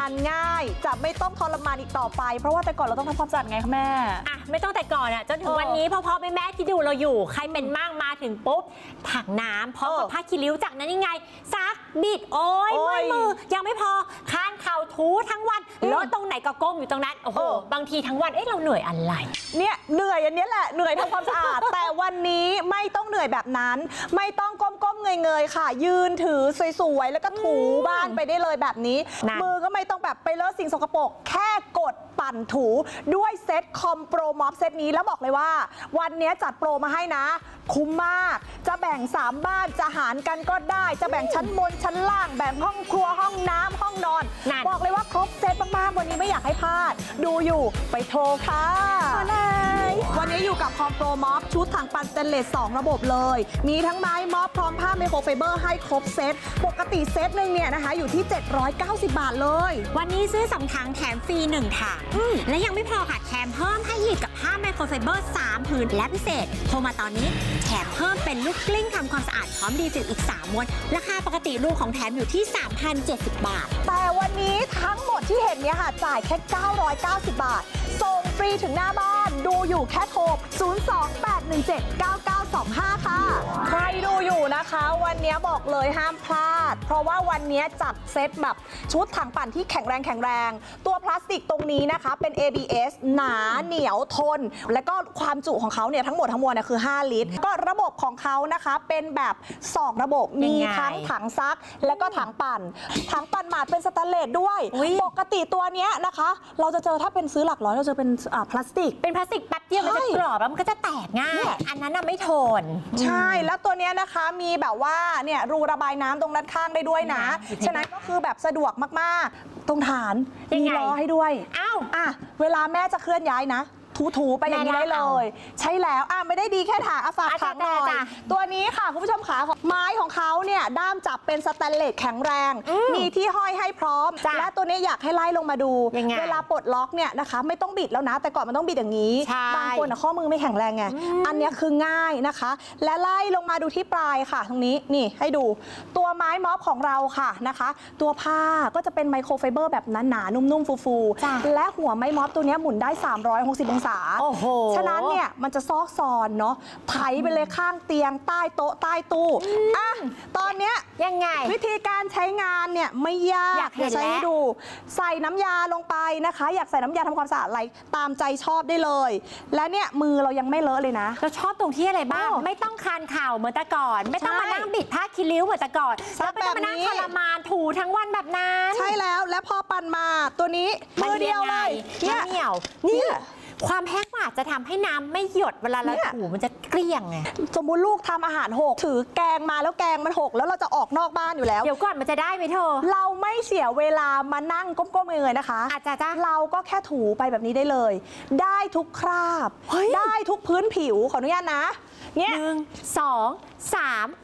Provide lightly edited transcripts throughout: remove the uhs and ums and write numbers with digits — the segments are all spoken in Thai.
านง่ายจะไม่ต้องทรมานอีกต่อไปเพราะว่าแต่ก่อนเราต้องทำความสะอาดไงคะแม่ไม่ต้องแต่ก่อนจนถึงวันนี้พ่อแม่ที่ดูเราอยู่ใครเป็นมั่งมาถึงปุ๊บถังน้ำพร้อมกับผ้าคีริ้วจากนั้นยังไงซักบิดโอ้ยมือยังไม่พอค้านเข่าถูทั้งวันแล้วตรงไหนก็ก้มอยู่ตรงนั้นโอ้โหบางทีทั้งวันเราเหนื่อยอะไรเนี่ยเหนื่อยอันนี้แหละเหนื่อยทำความสะอาด แต่วันนี้ไม่ต้องเหนื่อยแบบนั้นไม่ต้องก้มเงยค่ะยืนถือสวยๆแล้วก็ถูบ้านไปได้เลยแบบนี้มือก็ไม่ต้องแบบไปเลอะสิ่งสกปรกแค่กดปั่นถูด้วยเซ็ตคอมโปรม็อบเซ็ตนี้แล้วบอกเลยว่าวันนี้จัดโปรมาให้นะคุ้มมากจะแบ่ง3บ้านจะหารกันก็ได้จะแบ่งชั้นบนชั้นล่างแบ่งห้องครัวห้องน้ำห้องนอนบอกเลยว่าครบเซ็ตมากๆวันนี้ไม่อยากให้พลาดดูอยู่ไปโทรค่ะวันนี้อยู่กับคอมโปรม็อบชุดถังปั่นสเตนเลส2ระบบเลยมีทั้งไม้ม็อบพร้อมผ้าไมโครไฟเบอร์ให้ครบเซ็ตปกติเซ็ตหนึ่งเนี่ยนะคะอยู่ที่790 บาทเลยวันนี้ซื้อ2ถังแถมฟรี1ถังและยังไม่พอค่ะแถมเพิ่มให้อีกกับผ้าไมโครไฟเบอร์3ผืนและพิเศษโทรมาตอนนี้แถมเพิ่มเป็นลูกกลิ้งทำความสะอาดพร้อมรีฟิลอีก3ม้วนราคาปกติลูกของแถมอยู่ที่ 3,070 บาทแต่วันนี้ทั้งหมดที่เห็นเนี่ยค่ะจ่ายแค่990 บาทส่งฟรีถึงหน้าบ้านดูอยู่แค่โทร028179925ค่ะใครดูอยู่นะคะวันนี้บอกเลยห้ามพลาดเพราะว่าวันนี้จัดเซตแบบชุดถังปั่นที่แข็งแรงตัวพลาสติกตรงนี้นะคะเป็น ABS หนาเหนียวทนและก็ความจุของเขาเนี่ยทั้งหมดทั้งมวลเนี่ยคือ5ลิตรก็ระบบของเขานะคะเป็นแบบ2ระบบมีทั้งถังซักและก็ถังปั่นหมาดเป็นสแตนเลสด้วยปกติตัวเนี้ยนะคะเราจะเจอถ้าเป็นซื้อหลักร้อยเราจะเป็นพลาสติกแป๊บเดียวมันจะกรอบแล้วมันก็จะแตกง่ายอันนั้นไม่ทนใช่แล้วตัวเนี้ยนะคะมีแบบว่าเนี่ยรูระบายน้ำตรงด้านข้างได้ด้วยนะฉะนั้นก็คือแบบสะดวกมากๆตรงฐานมีล้อให้ด้วยเวลาแม่จะเคลื่อนย้ายนะถูไปอย่างนี้ได้เลยใช่แล้วไม่ได้ดีแค่ถางฝากถางหน่อยตัวนี้ค่ะคุณผู้ชมขาไม้ของเขาเนี่ยด้ามจับเป็นสแตนเลสแข็งแรงมีที่ห้อยให้พร้อมและตัวนี้อยากให้ไล่ลงมาดูเวลาปลดล็อกเนี่ยนะคะไม่ต้องบิดแล้วนะแต่ก่อนมันต้องบิดอย่างนี้บางคนข้อมือไม่แข็งแรงไงอันนี้คือง่ายนะคะและไล่ลงมาดูที่ปลายค่ะตรงนี้นี่ให้ดูตัวไม้ม็อบของเราค่ะนะคะตัวผ้าก็จะเป็นไมโครไฟเบอร์แบบหนาๆนุ่มๆฟูๆและหัวไม้ม็อบตัวนี้หมุนได้360องศาฉะนั้นเนี่ยมันจะซอกซอนเนาะไถไปเลยข้างเตียงใต้โต๊ะใต้ตู้ตอนเนี้ยยังไงวิธีการใช้งานเนี่ยไม่ยากใช้ให้ดูใส่น้ำยาลงไปนะคะอยากใส่น้ำยาทำความสะอาดอะไรตามใจชอบได้เลยและเนี่ยมือเรายังไม่เลอะเลยนะเราชอบตรงที่อะไรบ้างไม่ต้องคานเข่าเหมือนแต่ก่อนไม่ต้องมานั่งบิดผ้าคีริ้วเหมือนแต่ก่อนแล้วไม่ต้องมานั่งทรมานถูทั้งวันแบบนั้นใช่แล้วและพอปั่นมาตัวนี้มือเดียวเลยเนี่ยเหนียวนี่ความแห้งอาจจะทำให้น้ำไม่หยดเวลาเราถูมันจะเกลี้ยงไงสมมุติลูกทำอาหารหกถือแกงมาแล้วแกงมันหกแล้วเราจะออกนอกบ้านอยู่แล้วเดี๋ยวก่อนมันจะได้ไหมเธอเราไม่เสียเวลามานั่งก้มๆเงยๆนะคะอาจจะเราก็แค่ถูไปแบบนี้ได้เลยได้ทุกคราบได้ทุกพื้นผิวขออนุญาตนะเนี่ย 1 2 3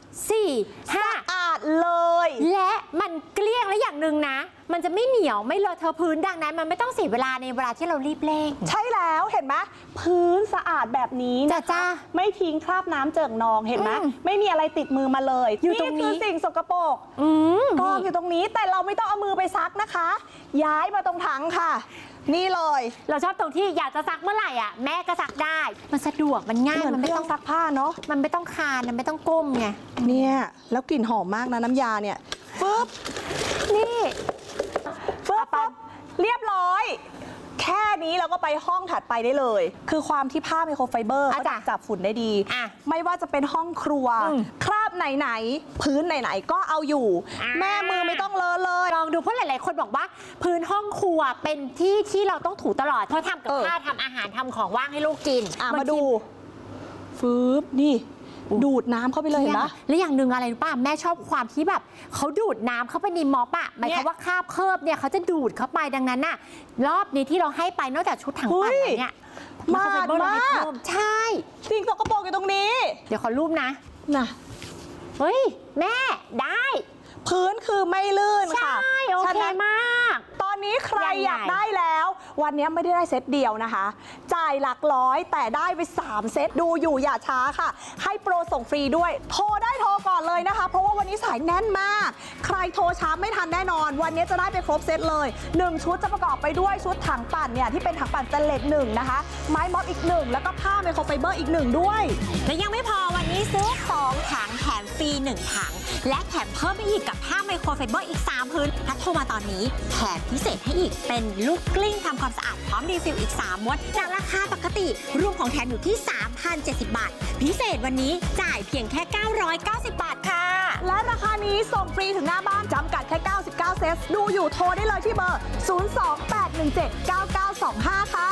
4 5 สะอาดเลยและมันเกลี้ยงและอย่างหนึ่งนะมันจะไม่เหนียวไม่เลอะเทอะพื้นดังนั้นมันไม่ต้องเสียเวลาในเวลาที่เรารีบเร่งใช่แล้วเห็นไหมพื้นสะอาดแบบนี้นะคะไม่ทิ้งคราบน้ำเจิ่งนองเห็นไหมไม่มีอะไรติดมือมาเลยนี่คือสิ่งสกปรกกองอยู่ตรงนี้แต่เราไม่ต้องเอามือไปซักนะคะย้ายมาตรงถังค่ะนี่เลยเราชอบตรงที่อยากจะซักเมื่อไหร่แม่ก็ซักได้มันสะดวกมันง่ายมันไม่ต้องซักผ้าเนาะมันไม่ต้องคานมันไม่ต้องก้มไงเนี่ยแล้วกลิ่นหอมมากนะน้ำยาเนี่ยปึ๊บนี่ปึ๊บเรียบร้อยแค่นี้เราก็ไปห้องถัดไปได้เลยคือความที่ผ้าไมโครไฟเบอร์ก็จับฝุ่นได้ดีไม่ว่าจะเป็นห้องครัวคราบไหนพื้นไหนก็เอาอยู่แม่มือไม่ต้องเลอะเลยลองดูเพราะหลายๆคนบอกว่าพื้นห้องครัวเป็นที่เราต้องถูตลอดเพราะทำกับข้าวทำอาหารทำของว่างให้ลูกกินมาดูฟืบนี่ดูดน้ำเข้าไปเลยเห็นปะและอย่างหนึ่งอะไรรู้ป่ะแม่ชอบความที่แบบเขาดูดน้ำเข้าไปในม็อบหมายความว่าคราบเคิบเนี่ยเขาจะดูดเข้าไปดังนั้นน่ะรอบนี้ที่เราให้ไปนอกจากชุดถังปั่นเนี่ยมาดมากใช่สิ่งสกปรกอยู่ตรงนี้เดี๋ยวขอรูปนะเฮ้ยแม่ได้พื้นคือไม่ลื่นค่ะใช่โอเคมากตอนนี้ใครอยากได้แล้ววันนี้ไม่ได้เซตเดียวนะคะจ่ายหลักร้อยแต่ได้ไป3เซตดูอยู่อย่าช้าค่ะให้โปรส่งฟรีด้วยโทรได้โทรก่อนเลยนะคะเพราะว่าวันนี้สายแน่นมากใครโทรช้าไม่ทันแน่นอนวันนี้จะได้ไปครบเซตเลย1ชุดจะประกอบไปด้วยชุดถังปั่นเนี่ยที่เป็นถังปั่นสแตนเลส1นะคะไม้ม็อบอีก1แล้วก็ผ้าไมโครไฟเบอร์อีก1ด้วยและยังไม่พอวันนี้ซื้อ2ถังแถมฟรี1ถังและแถมเพิ่มไปอีกกับผ้าไมโครไฟเบอร์อีก3พื้นถ้าโทรมาตอนนี้แถมพิเศษให้อีกเป็นลูกกลิ้งทำความสะอาดพร้อมรีฟิลอีก3ม้วนจากราคาปกติรวมของแถมอยู่ที่ 3,070 บาทพิเศษวันนี้จ่ายเพียงแค่990 บาทค่ะและราคานี้ส่งฟรีถึงหน้าบ้านจำกัดแค่99เซตดูอยู่โทรได้เลยที่เบอร์028179925ค่ะ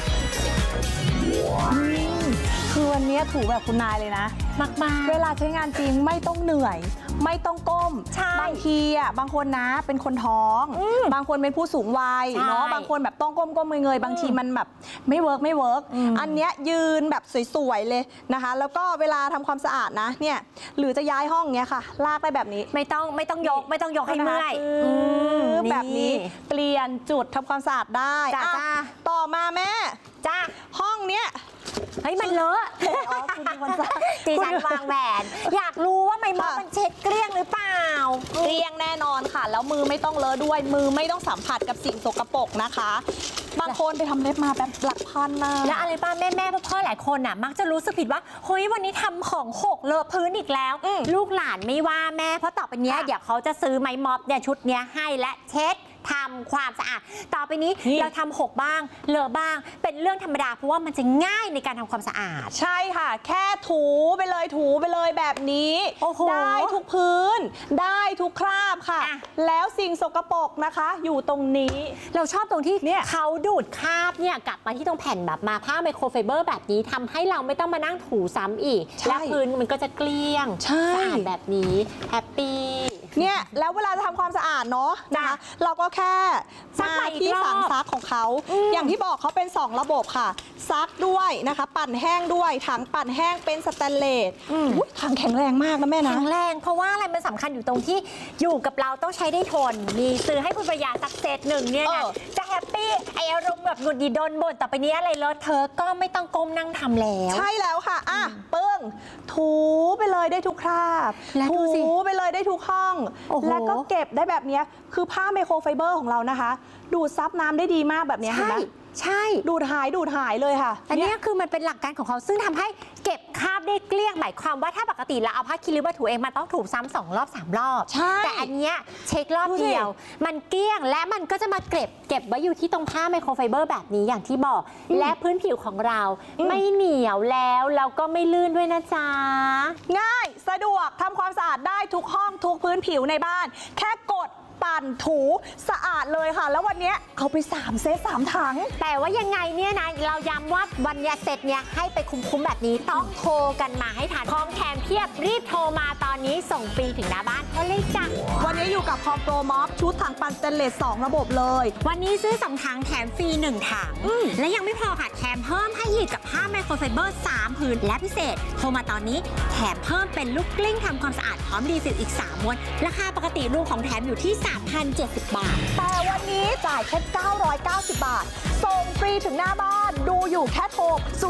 คือวันนี้ถูแบบคุณนายเลยนะมากๆเวลาใช้งานจริงไม่ต้องเหนื่อยไม่ต้องก้มบางทีอ่ะบางคนนะเป็นคนท้องบางคนเป็นผู้สูงวัยเนาะบางคนแบบต้องก้มเงยบางทีมันแบบไม่เวิร์กอันเนี้ยยืนแบบสวยๆเลยนะคะแล้วก็เวลาทำความสะอาดนะเนี่ยหรือจะย้ายห้องเนี้ยค่ะลากได้แบบนี้ไม่ต้องยกให้เมื่อยแบบนี้เปลี่ยนจุดทำความสะอาดได้ต่อมาแม่จ้าห้องเนี้ยเฮ้ยมันเลอะดิฉันวางแผนอยากรู้ว่าไม้ม็อบมันเช็ดเกลี้ยงหรือเปล่าเกลี้ยงแน่นอนค่ะแล้วมือไม่ต้องเลอะด้วยมือไม่ต้องสัมผัสกับสิ่งสกปรกนะคะบางคนไปทำเล็บมาแบบหลักพันนะแล้วอะไรป้าแม่พ่อหลายคนน่ะมักจะรู้สึกผิดว่าเฮ้ยวันนี้ทำของหกเลอะพื้นอีกแล้วลูกหลานไม่ว่าแม่เพราะต่อไปนี้เดี๋ยวเขาจะซื้อไม้ม็อบเนี่ยชุดเนี้ยให้และเช็ดทำความสะอาดต่อไปนี้เราทำหกบ้างเลอะบ้างเป็นเรื่องธรรมดาเพราะว่ามันจะง่ายในการทำความสะอาดใช่ค่ะแค่ถูไปเลยแบบนี้ได้ทุกพื้นได้ทุกคราบค่ะแล้วสิ่งสกปรกนะคะอยู่ตรงนี้เราชอบตรงที่เขาดูดคราบเนี่ยกลับมาที่ตรงแผ่นแบบมาผ้าไมโครไฟเบอร์แบบนี้ทำให้เราไม่ต้องมานั่งถูซ้ำอีกและพื้นมันก็จะเกลี้ยงสะอาดแบบนี้แฮปปี้เนี่ยแล้วเวลาจะทำความสะอาดเนาะนะคะเราก็แค่มาที่ถังซักของเขาอย่างที่บอกเขาเป็น2ระบบค่ะซักด้วยนะคะปั่นแห้งด้วยถังปั่นแห้งเป็นสแตนเลสถังแข็งแรงมากนะแม่นะแข็งแรงเพราะว่าอะไรมันสำคัญอยู่ตรงที่อยู่กับเราต้องใช้ได้ทนมีซื้อให้คุณภรรยาสักเซตหนึ่งเนี่ยนะจะแฮปปี้ไออารมณ์แบบหงุดหงิดโดนบ่นต่อไปนี้อะไรเลอะเธอก็ไม่ต้องก้มนั่งทำแล้วใช่แล้วค่ะปึ้งถูไปเลยได้ทุกคราบถูไปเลยได้ทุกห้องแล้วก็เก็บได้แบบนี้คือผ้าไมโครไฟเบอร์ของเรานะคะดูดซับน้ำได้ดีมากแบบนี้เห็นไหมใช่ดูดหายเลยค่ะอันนี้คือมันเป็นหลักการของเขาซึ่งทำให้เก็บคราบได้เกลี้ยงหมายความว่าถ้าปกติเราเอาผ้าคีริ้วมาถูเองมันต้องถูซ้ำ2 รอบ 3 รอบแต่อันนี้เช็ครอบเดียวมันเกลี้ยงและมันก็จะมาเก็บไว้อยู่ที่ตรงผ้าไมโครไฟเบอร์แบบนี้อย่างที่บอกและพื้นผิวของเราไม่เหนียวแล้วก็ไม่ลื่นด้วยนะจ๊ะง่ายสะดวกทำความสะอาดได้ทุกห้องทุกพื้นผิวในบ้านแค่กดปั่นถูสะอาดเลยค่ะแล้ววันนี้เอาไป3เซต3ถังแต่ว่ายังไงเนี่ยนะเราย้ำว่าวันนี้เซตเนี้ยให้ไปคุ้มแบบนี้ต้องโทรกันมาให้ทันพร้อมแถมเพียบรีบโทรมาตอนนี้ส่งฟรีถึงหน้าบ้านเขาเลยจ้ะวันนี้อยู่กับคอมโปรม็อบชุดถังปั่นสแตนเลส2ระบบเลยวันนี้ซื้อ2ถังแถมฟรี1ถังและยังไม่พอค่ะแถมเพิ่มให้อีกกับผ้าไมโครไฟเบอร์3ผืนและพิเศษโทรมาตอนนี้แถมเพิ่มเป็นลูกกลิ้งทำความสะอาดพร้อมรีฟิลอีก3ม้วนราคาปกติรวมของแถมอยู่ที่3,070 บาทแต่วันนี้จ่ายแค่990 บาทส่งฟรีถึงหน้าบ้านดูอยู่แค่โทร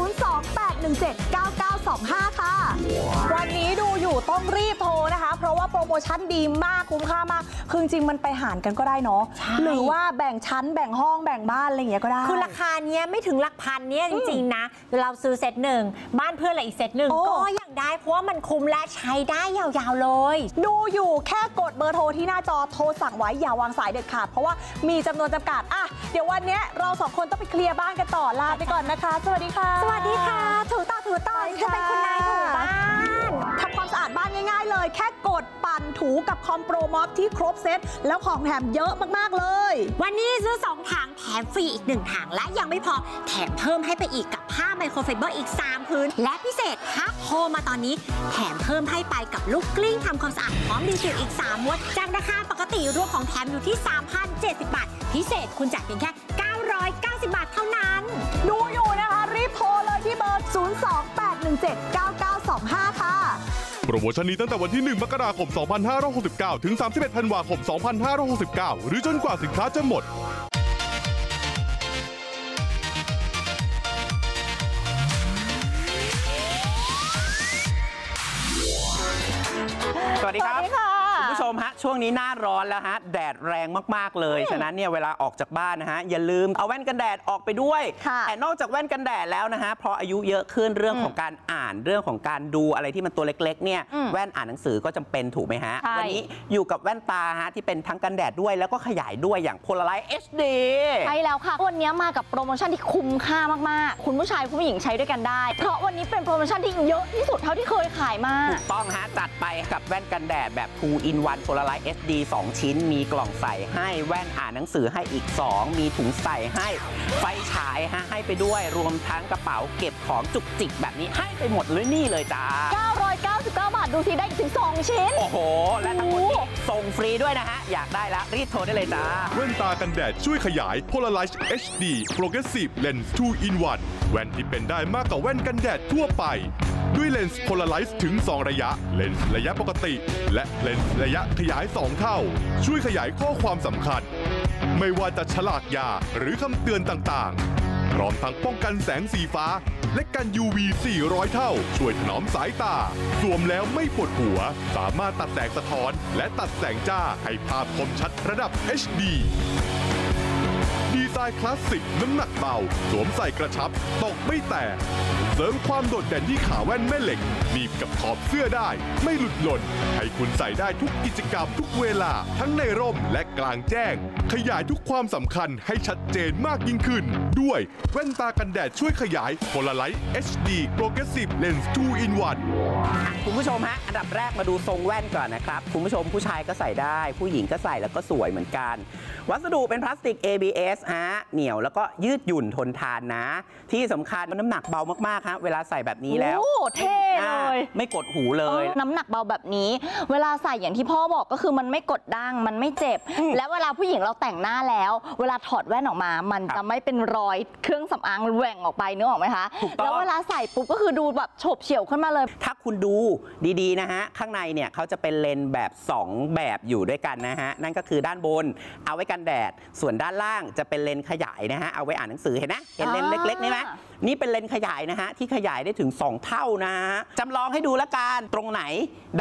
028179925ค่ะวันนี้ดูอยู่ต้องรีบโทรนะคะเพราะว่าโปรโมชั่นดีมากคุ้มค่ามากคือจริงมันไปหารกันก็ได้เนาะหรือว่าแบ่งชั้นแบ่งห้องแบ่งบ้านอะไรอย่างเงี้ยก็ได้คือราคาเนี้ยไม่ถึงหลักพันเนี้ยจริงๆนะเราซื้อเซตหนึ่งบ้านเพื่อนอะไรอีกเซตหนึ่งก็ยังได้เพราะว่ามันคุ้มและใช้ได้ยาวๆเลยดูอยู่แค่กดเบอร์โทรที่หน้าจอโทรสั่งไว้อย่าวางสายเด็ดขาดเพราะว่ามีจำนวนจำกัดเดี๋ยววันนี้เรา2 คนต้องไปเคลียร์บ้านกันต่อลาไปก่อนนะคะสวัสดีค่ะสวัสดีค่ะถูต่อจะเป็นคุณนายถูบ้านทำความสะอาดบ้านง่ายๆเลยแค่กดปั่นถูกับคอมโปรม็อบที่ครบเซตแล้วของแถมเยอะมากๆเลยวันนี้ซื้อ2ถังแถมฟรีอีก1ถังและยังไม่พอแถมเพิ่มให้ไปอีกกับผ้าไมโครไฟเบอร์อีก3พื้นและพิเศษถ้าโทรมาตอนนี้แถมเพิ่มให้ไปกับลูกกลิ้งทำความสะอาดพร้อมรีฟิลอีก3ม้วนจากราคาปกติรวมของแถมอยู่ที่ 3,070 บาทพิเศษคุณจ่ายเพียงแค่990 บาทเท่านั้นดูอยู่นะคะรีบโทรเลยที่เบอร์028179925ค่ะโปรโมชั่นนี้ตั้งแต่วันที่1 มกราคม 2569 ถึง 31 ธันวาคม 2569 หรือจนกว่าสินค้าจะหมดสวัสดีครับคุณผู้ชมฮะช่วงนี้หน้าร้อนแล้วฮะแดดแรงมากๆเลยฉะนั้นเนี่ยเวลาออกจากบ้านนะฮะอย่าลืมเอาแว่นกันแดดออกไปด้วยแต่นอกจากแว่นกันแดดแล้วนะฮะพออายุเยอะขึ้นเรื่องของการอ่านเรื่องของการดูอะไรที่มันตัวเล็กๆเนี่ยแว่นอ่านหนังสือก็จำเป็นถูกไหมฮะวันนี้อยู่กับแว่นตาฮะที่เป็นทั้งกันแดดด้วยแล้วก็ขยายด้วยอย่าง Polaroid HD ใช่แล้วค่ะวันนี้มากับโปรโมชั่นที่คุ้มค่ามากๆคุณผู้ชายคุณผู้หญิงใช้ด้วยกันได้เพราะวันนี้เป็นโปรโมชั่นที่เยอะที่สุดเท่าที่เคยขายมาถูกต้องฮะจัดไปกับแว่นกันแดดแบบ 2 in 1 Polaroid HD 2 ชิ้นมีกล่องใส่ให้แว่นอ่านหนังสือให้อีก 2 มีถุงใส่ให้ไฟฉายฮะให้ไปด้วยรวมทั้งกระเป๋าเก็บของจุกจิกแบบนี้ให้ไปหมดเลยนี่เลยจ้า 999 บาทดูสิได้ถึง2ชิ้นโอ้โหและทั้งหมดนี้ส่งฟรีด้วยนะฮะอยากได้แล้วรีบโทรได้เลยจ้าแว่นตากันแดดช่วยขยาย Polaroid HD Progressive Lens 2 in 1 แว่นที่เป็นได้มากกว่าแว่นกันแดดทั่วไปด้วยเลนส์ Polaroid ถึง 2 ระยะเลนส์ระยะปกติและเลนส์ระยะขยาย 2 เท่าช่วยขยายข้อความสำคัญไม่ว่าจะฉลากยาหรือคำเตือนต่างๆพร้อมทั้งป้องกันแสงสีฟ้าและกัน UV 400 เท่าช่วยถนอมสายตาสวมแล้วไม่ปวดหัวสามารถตัดแสงสะท้อนและตัดแสงจ้าให้ภาพคมชัดระดับ HDดีไซน์คลาสสิกน้ำหนักเบาสวมใส่กระชับตกไม่แตกเสริมความโดดเด่นที่ขาแว่นแม่เหล็กหนีบกับขอบเสื้อได้ไม่หลุดหล่นให้คุณใส่ได้ทุกกิจกรรมทุกเวลาทั้งในร่มและกลางแจ้งขยายทุกความสำคัญให้ชัดเจนมากยิ่งขึ้นด้วยแว่นตากันแดดช่วยขยาย Polaroid HD Progressive Lens 2 in 1 คุณผู้ชมฮะอันดับแรกมาดูทรงแว่นก่อนนะครับคุณผู้ชมผู้ชายก็ใส่ได้ผู้หญิงก็ใส่แล้วก็สวยเหมือนกันวัสดุเป็นพลาสติก ABS เหนียวแล้วก็ยืดหยุ่นทนทานนะที่สำคัญมันน้ำหนักเบามากๆฮะเวลาใส่แบบนี้แล้วเท่เลยไม่กดหูเลยน้ำหนักเบาแบบนี้เวลาใส่อย่างที่พ่อบอกก็คือมันไม่กดดั้งมันไม่เจ็บและเวลาผู้หญิงเราแต่งหน้าแล้วเวลาถอดแว่นออกมามันจะไม่เป็นรอยเครื่องสำอางแหว่งออกไปนึกออกไหมคะแล้วเวลาใส่ปุ๊บก็คือดูแบบโฉบเฉี่ยวขึ้นมาเลยถ้าคุณดูดีๆนะฮะข้างในเนี่ยเขาจะเป็นเลนส์แบบ2แบบอยู่ด้วยกันนะฮะนั่นก็คือด้านบนเอาไว้กันแดดส่วนด้านล่างจะเป็นเลนส์ขยายนะฮะเอาไว้อ่านหนังสือเห็นนะเห็นเลนส์เล็กๆนี่ไหมนี่เป็นเลนส์ขยายนะฮะที่ขยายได้ถึง2 เท่านะจำลองให้ดูละกันตรงไหน